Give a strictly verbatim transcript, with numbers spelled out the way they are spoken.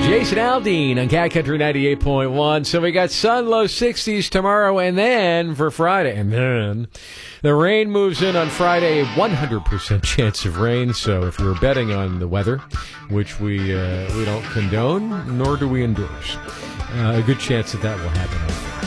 Jason Aldean on Cat Country ninety-eight point one. So we got sun, low sixties tomorrow, and then for Friday, and then the rain moves in on Friday, a one hundred percent chance of rain. So if you're betting on the weather, which we uh, we don't condone, nor do we endorse, uh, a good chance that that will happen on Friday.